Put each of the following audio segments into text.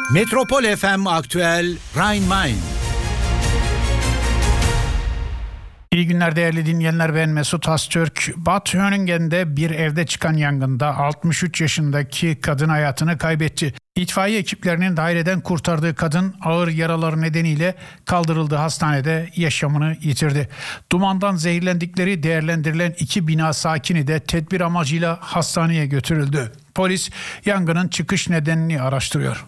Metropol FM Aktüel Rhein-Main. İyi günler değerli dinleyenler, ben Mesut Hastürk. Bad Höningen'de bir evde çıkan yangında 63 yaşındaki kadın hayatını kaybetti. İtfaiye ekiplerinin daireden kurtardığı kadın ağır yaraları nedeniyle kaldırıldığı hastanede yaşamını yitirdi. Dumandan zehirlendikleri değerlendirilen 2 bina sakini de tedbir amacıyla hastaneye götürüldü. Polis yangının çıkış nedenini araştırıyor.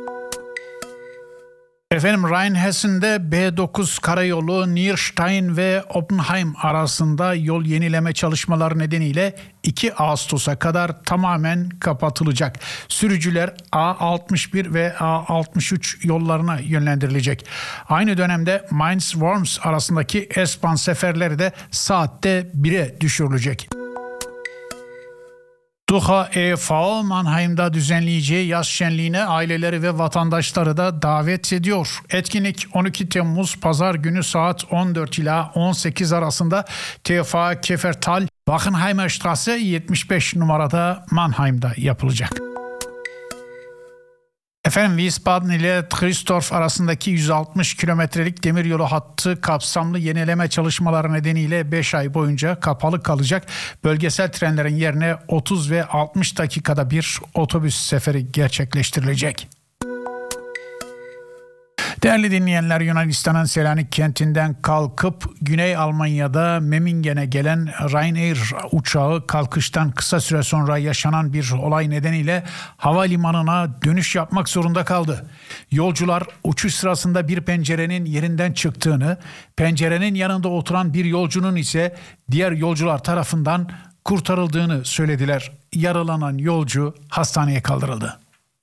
Rheinhessen'de B9 karayolu Nierstein ve Oppenheim arasında yol yenileme çalışmaları nedeniyle 2 Ağustos'a kadar tamamen kapatılacak. Sürücüler A61 ve A63 yollarına yönlendirilecek. Aynı dönemde Mainz-Worms arasındaki S-Bahn seferleri de saatte 1'e düşürülecek. Duha e.V. Mannheim'da düzenleyeceği yaz şenliğine aileleri ve vatandaşları da davet ediyor. Etkinlik 12 Temmuz Pazar günü saat 14 ila 18 arasında TFA Kefertal, Wachenheimer Straße 75 numarada Mannheim'da yapılacak. Wiesbaden ile Trüsdorf arasındaki 160 kilometrelik demiryolu hattı kapsamlı yenileme çalışmaları nedeniyle 5 ay boyunca kapalı kalacak. Bölgesel trenlerin yerine 30 ve 60 dakikada bir otobüs seferi gerçekleştirilecek. Değerli dinleyenler, Yunanistan'ın Selanik kentinden kalkıp Güney Almanya'da Memmingen'e gelen Ryanair uçağı kalkıştan kısa süre sonra yaşanan bir olay nedeniyle havalimanına dönüş yapmak zorunda kaldı. Yolcular uçuş sırasında bir pencerenin yerinden çıktığını, pencerenin yanında oturan bir yolcunun ise diğer yolcular tarafından kurtarıldığını söylediler. Yaralanan yolcu hastaneye kaldırıldı.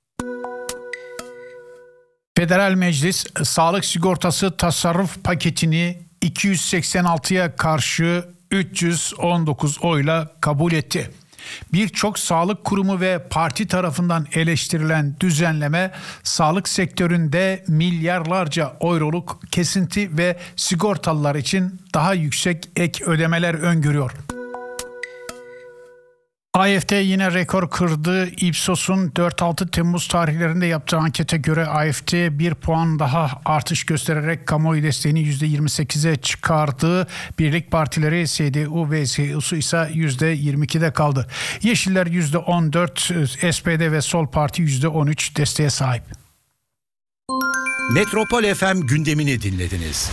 Federal Meclis sağlık sigortası tasarruf paketini 286'ya karşı 319 oyla kabul etti. Birçok sağlık kurumu ve parti tarafından eleştirilen düzenleme sağlık sektöründe milyarlarca euroluk kesinti ve sigortalılar için daha yüksek ek ödemeler öngörüyor. AfD yine rekor kırdı. Ipsos'un 4-6 Temmuz tarihlerinde yaptığı ankete göre AfD 1 puan daha artış göstererek kamuoyu desteğini %28'e çıkardı. Birlik partileri CDU ve CSU ise %22'de kaldı. Yeşiller %14, SPD ve Sol Parti %13 desteğe sahip. Metropol FM gündemini dinlediniz.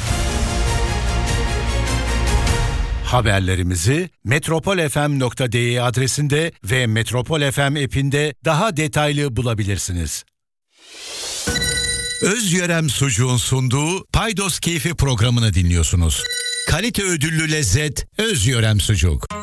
Haberlerimizi metropolfm.de adresinde ve Metropol FM app'inde daha detaylı bulabilirsiniz. Özyörem Sucuğun sunduğu Paydos Keyfi programını dinliyorsunuz. Kalite ödüllü lezzet Özyörem Sucuk.